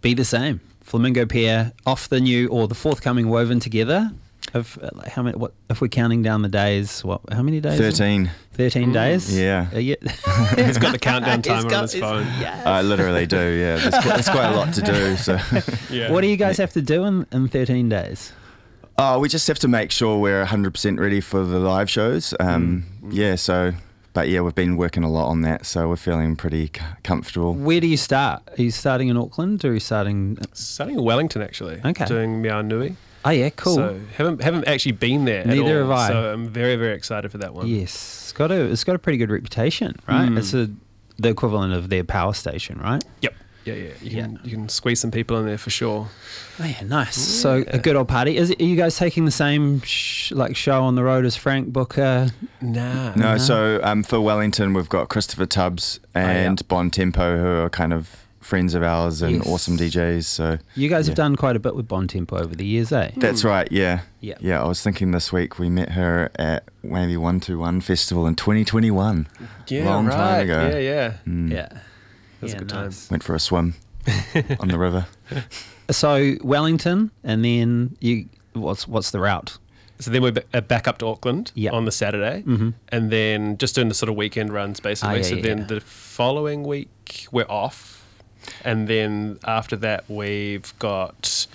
be the same. Flamingo Pier off the new or the forthcoming Woven Together. Of how many? What if we're counting down the days? What? How many days? 13. 13 days. Yeah. He's got the countdown timer on his phone. Yes. I literally do. Yeah, there's quite a lot to do. So, Yeah. What do you guys have to do in 13 days? we just have to make sure we're 100% ready for the live shows. Yeah. So, but yeah, we've been working a lot on that, so we're feeling pretty comfortable. Where do you start? Are you starting in Auckland or are you starting? Starting in Wellington, actually. Okay. Doing Meow Nui. Oh yeah, cool. So haven't actually been there at all. Neither have I. So I'm very, very excited for that one. Yes, it's got a pretty good reputation, right? It's the equivalent of their power station, right? Yep. Yeah. You can squeeze some people in there for sure. Oh yeah, nice. So a good old party. Are you guys taking the same show on the road as Frank Booker? Nah. No, so for Wellington, we've got Christopher Tubbs and Bon Tempo, who are kind of friends of ours and Yes. awesome DJs. So You guys have done quite a bit with Bon Tempo over the years, eh? that's right. Yeah. Yeah. Yeah. I was thinking this week we met her at maybe 121 Festival in 2021. Yeah, Long right. time ago. Yeah. Yeah. That's a good time. Went for a swim on the river. So Wellington, and then what's the route? So then we're back up to Auckland Yep. on the Saturday, and then just doing the sort of weekend runs basically. So then the following week we're off, and then after that we've got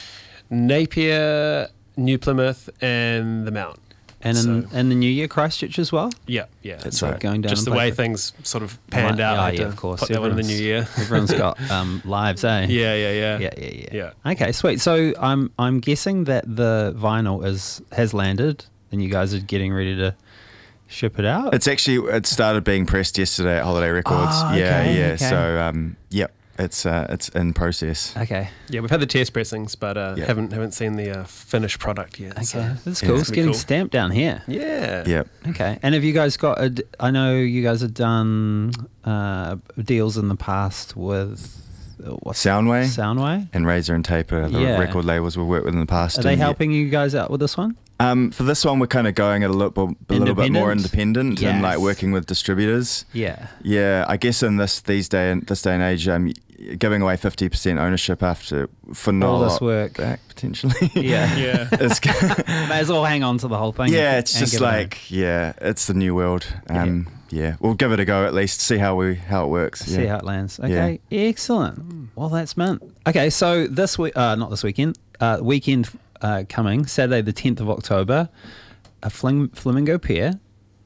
Napier, New Plymouth, and the Mount. And in the New Year, Christchurch as well? Yeah. That's So right. going down Just and the way play- things sort of panned out. I had to of course. put that one in the new year. Everyone's got lives, eh? Yeah. Yeah. Okay, sweet. So I'm guessing that the vinyl has landed, and you guys are getting ready to ship it out. It started being pressed yesterday at Holiday Records. Oh, Yeah. okay. So yep, it's in process. Okay. Yeah, we've had the test pressings, but Yeah. haven't seen the finished product yet. Okay, So. that's cool. it's It's gonna be getting cool. stamped down here. Yeah. Yep. Okay, and have you guys got? I know you guys have done deals in the past with Soundway Soundway. and Razor and Taper, the Yeah. record labels we've worked with in the past. Are they and helping you guys out with this one? For this one, we're kind of going a little bit more independent and like Yes. working with distributors. Yeah. Yeah, I guess in this day and age, giving away 50% ownership for not All a this lot work. back potentially. Yeah. Yeah. It's, May as well hang on to the whole thing. yeah, it's and just give it like it's the new world. Yeah, we'll give it a go at least. See how it works. See how it lands. Okay, excellent. Well, that's meant. Okay, so this week, not this weekend, weekend coming, Saturday the 10th of October, Flamingo Pier,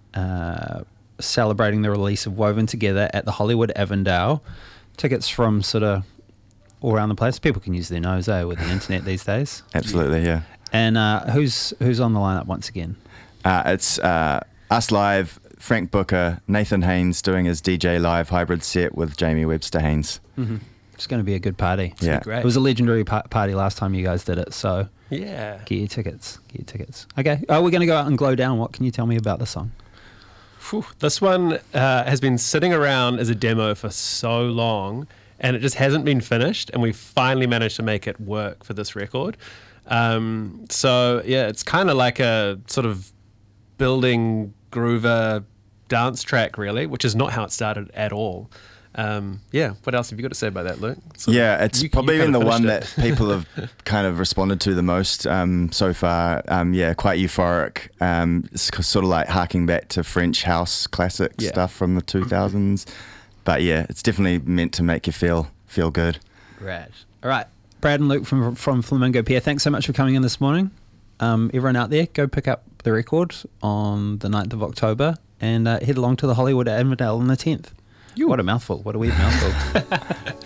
celebrating the release of Woven Together at the Hollywood Avondale. Tickets from sort of all around the place. People can use their nose with the internet these days. Absolutely, yeah. And who's on the lineup once again? It's us live. Frank Booker, Nathan Haynes doing his DJ live hybrid set with Jamie Webster Haynes. It's going to be a good party. Yeah. Great. It was a legendary party last time you guys did it, so Yeah. get your tickets. Okay. Oh, we're going to go out and glow down. What can you tell me about the song? Phew. This one has been sitting around as a demo for so long, and it just hasn't been finished, and we finally managed to make it work for this record. So yeah, it's kind of like a sort of building groover dance track, really, which is not how it started at all. What else have you got to say about that, Luke? Yeah, it's probably been kind the of one finished that people have kind of responded to the most so far. Quite euphoric. It's sort of like harking back to French house classic stuff from the 2000s. But yeah, it's definitely meant to make you feel good. Rad. All right. Brad and Luke from Flamingo Pier, thanks so much for coming in this morning. Everyone out there, go pick up the record on the 9th of October and head along to the Hollywood Avondale on the 10th. What a mouthful. What a weird mouthful.